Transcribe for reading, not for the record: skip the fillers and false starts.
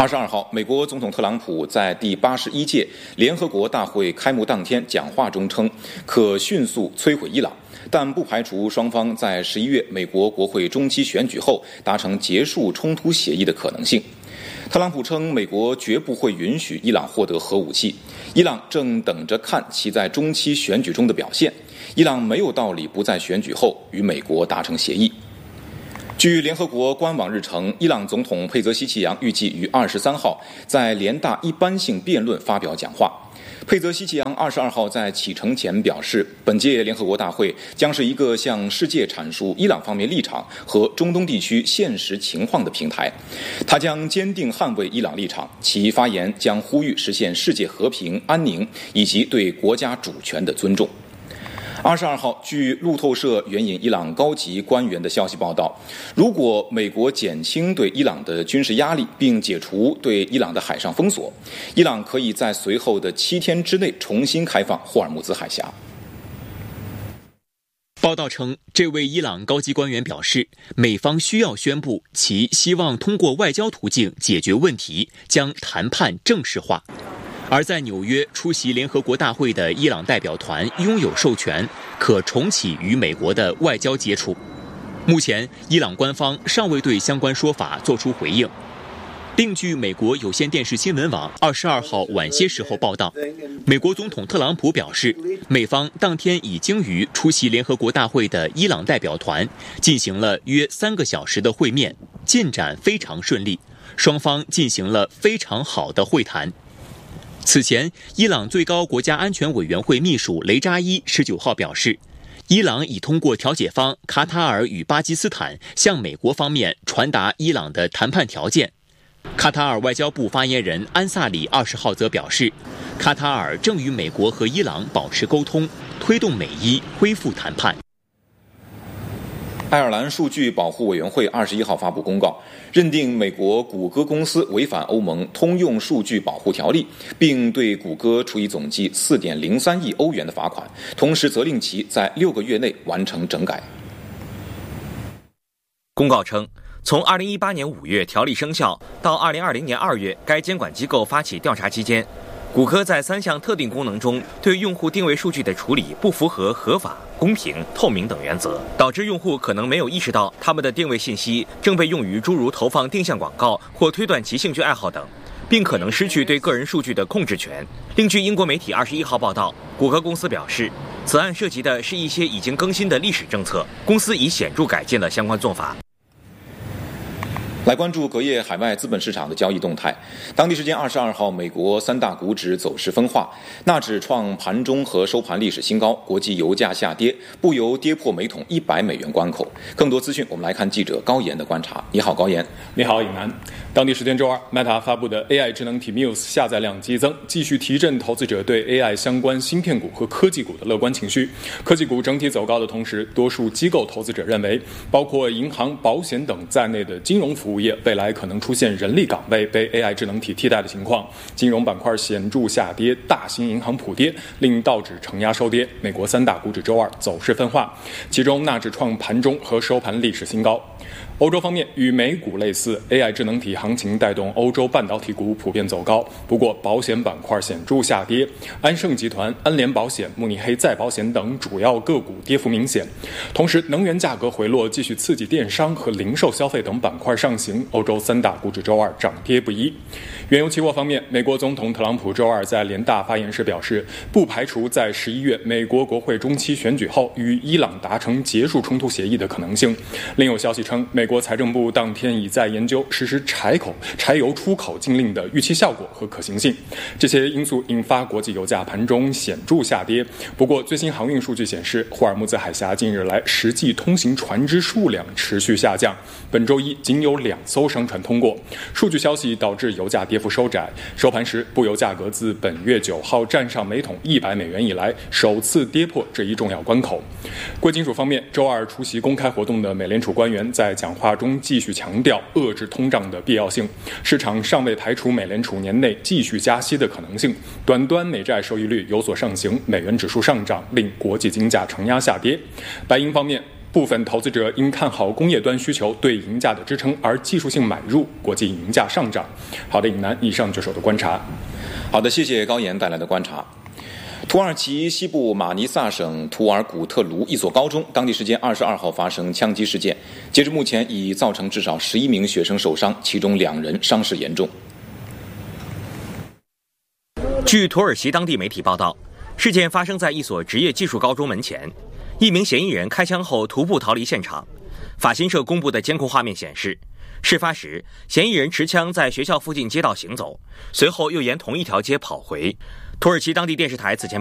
22号，美国总统特朗普在第81届联合国大会开幕当天讲话中称，可迅速摧毁伊朗，但不排除双方在11月美国国会中期选举后达成结束冲突协议的可能性。特朗普称，美国绝不会允许伊朗获得核武器，伊朗正等着看其在中期选举中的表现，伊朗没有道理不在选举后与美国达成协议。据联合国官网日程，伊朗总统佩泽西奇扬预计于23号在联大一般性辩论发表讲话。佩泽西奇扬22号在启程前表示，本届联合国大会将是一个向世界阐述伊朗方面立场和中东地区现实情况的平台。他将坚定捍卫伊朗立场，其发言将呼吁实现世界和平、安宁以及对国家主权的尊重。22号，据路透社援引伊朗高级官员的消息报道，如果美国减轻对伊朗的军事压力，并解除对伊朗的海上封锁，伊朗可以在随后的7天之内重新开放霍尔木兹海峡。 报道称，这位伊朗高级官员表示，美方需要宣布其希望通过外交途径解决问题，将谈判正式化。而在纽约出席联合国大会的伊朗代表团拥有授权，可重启与美国的外交接触。目前，伊朗官方尚未对相关说法作出回应。另据美国有线电视新闻网22号晚些时候报道，美国总统特朗普表示，美方当天已经与出席联合国大会的伊朗代表团进行了约3个小时的会面，进展非常顺利，双方进行了非常好的会谈。此前，伊朗最高国家安全委员会秘书雷扎伊19号表示，伊朗已通过调解方卡塔尔与巴基斯坦向美国方面传达伊朗的谈判条件。卡塔尔外交部发言人安萨里20号则表示，卡塔尔正与美国和伊朗保持沟通，推动美伊恢复谈判。 爱尔兰数据保护委员会21号发布公告，认定美国谷歌公司违反欧盟通用数据保护条例，并对谷歌处以总计4.03亿欧元的罚款，同时责令其在6个月内完成整改。 公告称，从2018年5月条例生效到2020年2月该监管机构发起调查期间，谷歌在3项特定功能中对用户定位数据的处理不符合合法、公平、透明等原则，导致用户可能没有意识到他们的定位信息正被用于诸如投放定向广告或推断其兴趣爱好等，并可能失去对个人数据的控制权。另据英国媒体21号报道，谷歌公司表示，此案涉及的是一些已经更新的历史政策，公司已显著改进了相关做法。 来关注隔夜海外资本市场的交易动态。当地时间22号，美国3大股指走势分化，纳指创盘中和收盘历史新高，国际油价下跌，布油跌破每桶100美元关口。更多资讯，我们来看记者高岩的观察。你好，高岩。 你好，尹楠。当地时间周二 ，Meta 发布的 AI 智能体 Muse 下载量激增，继续提振投资者对 AI 相关芯片股和科技股的乐观情绪。科技股整体走高的同时，多数机构投资者认为，包括银行、保险等在内的金融服务业未来可能出现人力岗位被 AI 智能体替代的情况。金融板块显著下跌，大型银行普跌，令道指承压收跌。美国3大股指周二走势分化，其中纳指创盘中和收盘历史新高。欧洲方面，与美股类似 ，AI 智能体行情带动欧洲半导体股普遍走高，不过保险板块显著下跌，安盛集团、安联保险、慕尼黑再保险等主要个股跌幅明显。同时，能源价格回落继续刺激电商和零售消费等板块上行，欧洲3大股指周二涨跌不一。原油期货方面，美国总统特朗普周二在联大发言时表示，不排除在11月美国国会中期选举后与伊朗达成结束冲突协议的可能性。另有消息称，美国财政部当天已在研究实施柴油出口禁令的预期效果和可行性。这些因素引发国际油价盘中显著下跌。不过，最新航运数据显示，霍尔木兹海峡近日来实际通行船只数量持续下降，本周一仅有2艘商船通过。数据消息导致油价跌幅收窄，收盘时布油价格自本月9号站上每桶100美元以来，首次跌破这一重要关口。贵金属方面，周二出席公开活动的美联储官员在讲话中继续强调遏制通胀的必要性，市场尚未排除美联储年内继续加息的可能性。短端美债收益率有所上行，美元指数上涨，令国际金价承压下跌。白银方面， 部分投资者因看好工业端需求对银价的支撑而技术性买入，国际银价上涨。好的，尹楠，以上就是我的观察。 好的，谢谢高岩带来的观察。土耳其西部马尼萨省图尔古特卢一所高中，当地时间22号发生枪击事件，截至目前已造成至少11名学生受伤，其中2人伤势严重。 据土耳其当地媒体报道，事件发生在一所职业技术高中门前，一名嫌疑人开枪后徒步逃离现场。法新社公布的监控画面显示，事发时嫌疑人持枪在学校附近街道行走，随后又沿同一条街跑回。土耳其当地电视台此前